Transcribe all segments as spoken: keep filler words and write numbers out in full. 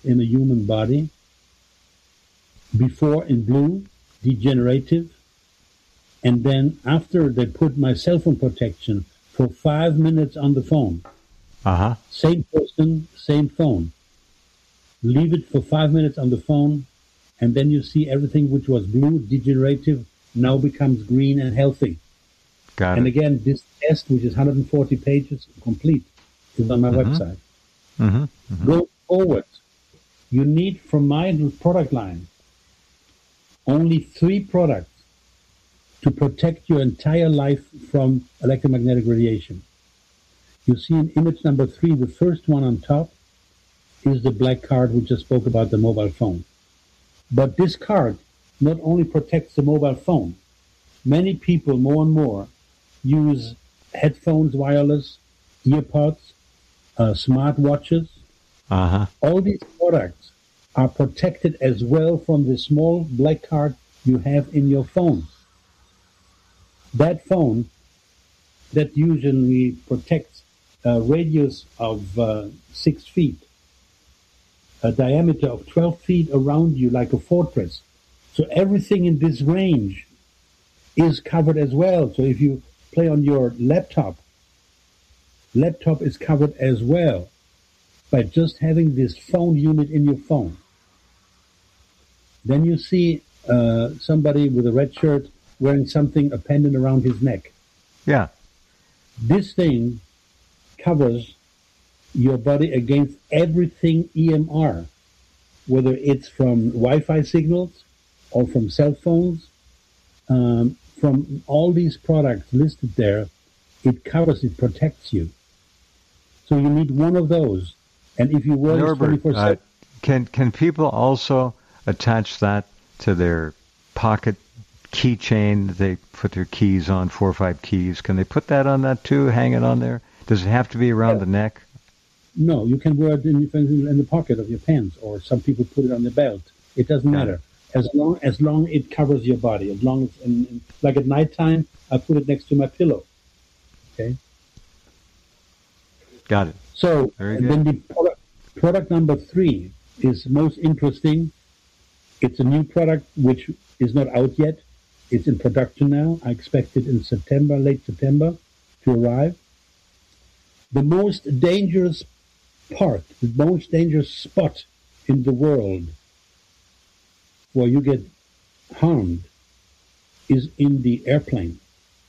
in a human body. Before in blue, degenerative. And then after they put my cell phone protection for five minutes on the phone. Uh-huh. Same person, same phone. Leave it for five minutes on the phone, and then you see everything which was blue, degenerative, now becomes green and healthy. Got and it. again, this test, which is one hundred forty pages complete, is on my mm-hmm. website. Mm-hmm. Mm-hmm. Go forward. You need, from my product line, only three products to protect your entire life from electromagnetic radiation. You see in image number three, the first one on top is the black card we just spoke about, the mobile phone. But this card not only protects the mobile phone, many people more and more use headphones, wireless, earpods, uh, smart watches. Uh-huh. All these products are protected as well from the small black card you have in your phone. That phone that usually protects a radius of uh, six feet, a diameter of twelve feet around you like a fortress. So everything in this range is covered as well. So if you play on your laptop, laptop is covered as well by just having this phone unit in your phone. Then you see uh, somebody with a red shirt wearing something, a pendant around his neck. Yeah. This thing covers your body against everything E M R, whether it's from Wi-Fi signals or from cell phones, um, from all these products listed there. It covers, it protects you. So you need one of those. And if you wear this twenty-four seven... Uh, can, can people also attach that to their pocket keychain? They put their keys on, four or five keys. Can they put that on that too, hang it on there? Does it have to be around yeah. the neck? No, you can wear it in, in the pocket of your pants, or some people put it on the belt. It doesn't yeah. matter. As long as long it covers your body. As long as, in, in, like at nighttime, I put it next to my pillow. Okay? Got it. So, Very and good. then the product, product number three is most interesting. It's a new product which is not out yet. It's in production now. I expect it in September, late September, to arrive. The most dangerous part, the most dangerous spot in the world where you get harmed is in the airplane.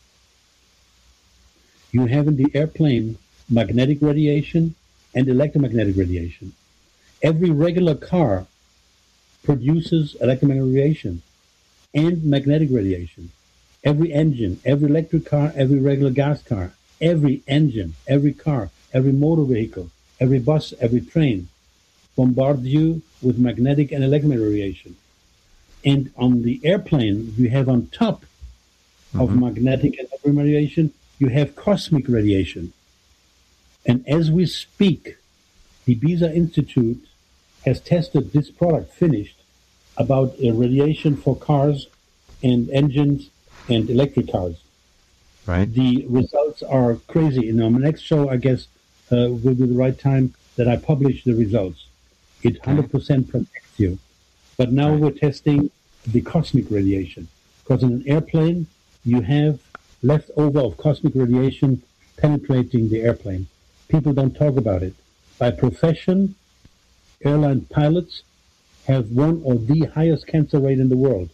You have in the airplane magnetic radiation and electromagnetic radiation. Every regular car produces electromagnetic radiation and magnetic radiation. Every engine, every electric car, every regular gas car, every engine, every car, every motor vehicle, every bus, every train bombards you with magnetic and electromagnetic radiation. And on the airplane, you have on top mm-hmm. of magnetic and electromagnetic radiation, you have cosmic radiation. And as we speak, the Ibiza Institute has tested this product, finished, about uh, radiation for cars and engines and electric cars. Right. The results are crazy. In our next show, I guess, uh, will be the right time that I publish the results. It one hundred percent protects you. But now right. we're testing the cosmic radiation. Because in an airplane, you have leftover of cosmic radiation penetrating the airplane. People don't talk about it. By profession, airline pilots have one or the highest cancer rate in the world.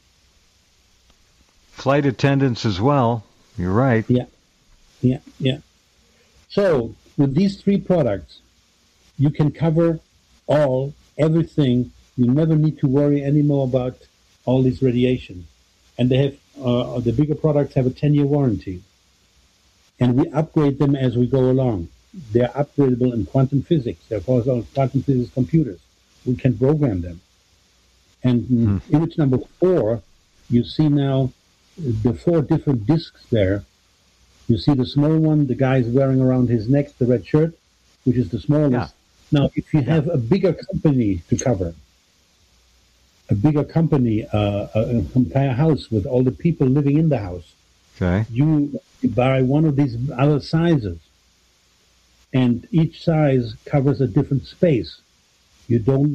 Flight attendants as well. You're right. Yeah, yeah, yeah. So with these three products, you can cover all, everything. You never need to worry anymore about all this radiation. And they have, uh, the bigger products have a ten-year warranty. And we upgrade them as we go along. They're upgradable in quantum physics. They're called quantum physics computers. We can program them. And mm. image number four, you see now the four different discs there. You see the small one, the guy is wearing around his neck the red shirt, which is the smallest. Yeah. Now, if you yeah. have a bigger company to cover, a bigger company, uh, an entire house with all the people living in the house, okay. you buy one of these other sizes, and each size covers a different space. You don't